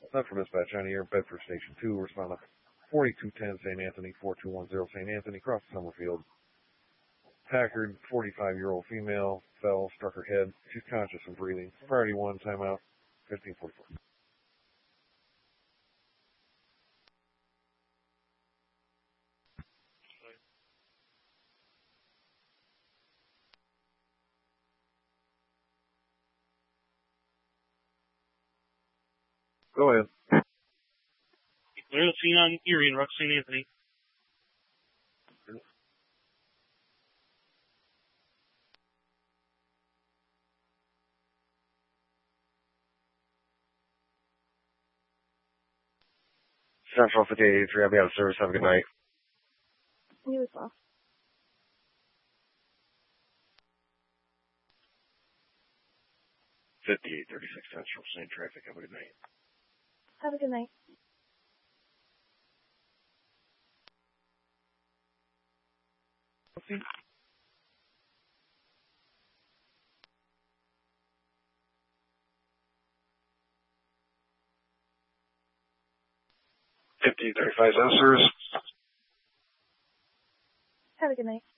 Central Dispatch on the air, Bedford Station 2, respond to 4210 St. Anthony, 4210 St. Anthony, across Summerfield. Packard, 45-year-old female, fell, struck her head. She's conscious and breathing. Priority 1, timeout, 1544. Go ahead. Clear the scene on Erie and Rock St. Anthony. Central 5883, I'll be out of service. Have a good night. You as well. 5836 Central, same traffic. Have a good night. Have a good night. Okay. $50.35 service. Have a good night.